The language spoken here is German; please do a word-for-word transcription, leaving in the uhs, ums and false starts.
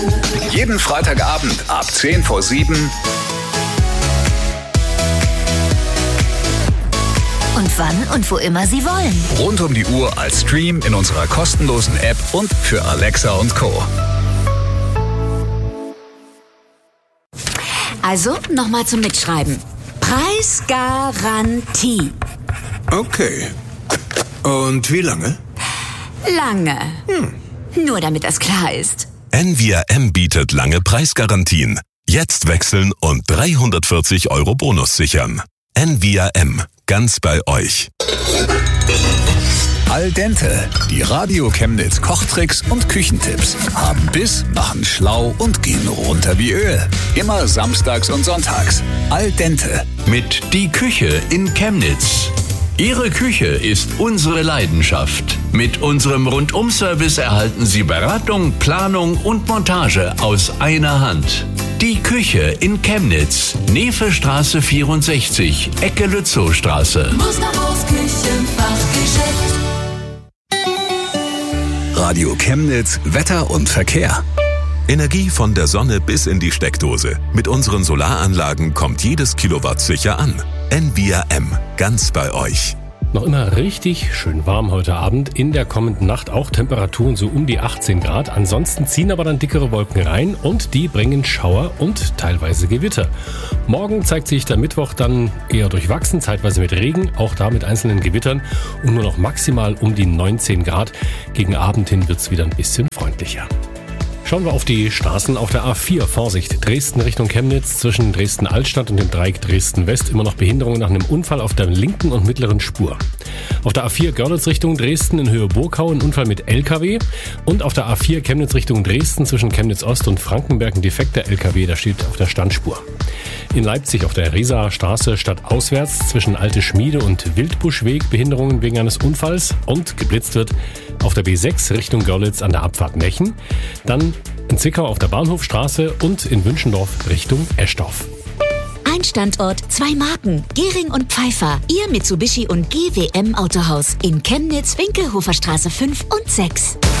Jeden Freitagabend ab zehn vor sieben. Und wann und wo immer Sie wollen. Rund um die Uhr als Stream in unserer kostenlosen App und für Alexa und Co. Also, nochmal zum Mitschreiben. Preisgarantie. Okay. Und wie lange? Lange. Hm. Nur damit das klar ist. N V R M bietet lange Preisgarantien. Jetzt wechseln und dreihundertvierzig Euro Bonus sichern. N V R M, ganz bei euch. Al dente, die Radio Chemnitz Kochtricks und Küchentipps. Haben Biss, machen schlau und gehen runter wie Öl. Immer samstags und sonntags. Al dente. Mit Die Küche in Chemnitz. Ihre Küche ist unsere Leidenschaft. Mit unserem Rundum-Service erhalten Sie Beratung, Planung und Montage aus einer Hand. Die Küche in Chemnitz, Nevestraße vierundsechzig, Ecke Lützowstraße. Musterhaus Küchenfachgeschäft. Radio Chemnitz, Wetter und Verkehr. Energie von der Sonne bis in die Steckdose. Mit unseren Solaranlagen kommt jedes Kilowatt sicher an. N V R M, ganz bei euch. Noch immer richtig schön warm heute Abend. In der kommenden Nacht auch Temperaturen so um die achtzehn Grad. Ansonsten ziehen aber dann dickere Wolken rein und die bringen Schauer und teilweise Gewitter. Morgen zeigt sich der Mittwoch dann eher durchwachsen, zeitweise mit Regen, auch da mit einzelnen Gewittern und nur noch maximal um die neunzehn Grad. Gegen Abend hin wird es wieder ein bisschen freundlicher. Schauen wir auf die Straßen auf der A vier. Vorsicht, Dresden Richtung Chemnitz zwischen Dresden-Altstadt und dem Dreieck Dresden-West. Immer noch Behinderungen nach einem Unfall auf der linken und mittleren Spur. Auf der A vier Görlitz Richtung Dresden in Höhe Burgau ein Unfall mit L K W. Und auf der A vier Chemnitz Richtung Dresden zwischen Chemnitz-Ost und Frankenberg ein defekter L K W, der steht auf der Standspur. In Leipzig auf der Rieser Straße stadtauswärts zwischen Alte Schmiede und Wildbuschweg Behinderungen wegen eines Unfalls und geblitzt wird auf der B sechs Richtung Görlitz an der Abfahrt Mechen. Dann in Zwickau auf der Bahnhofstraße und in Wünschendorf Richtung Eschdorf. Ein Standort, zwei Marken. Gehring und Pfeiffer. Ihr Mitsubishi und G W M Autohaus. In Chemnitz, Winkelhofer Straße fünf und sechs.